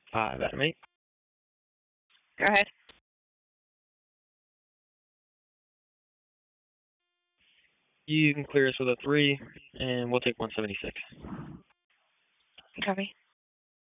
Adam 8. Go ahead. You can clear us with a 3, and we'll take 176. Copy.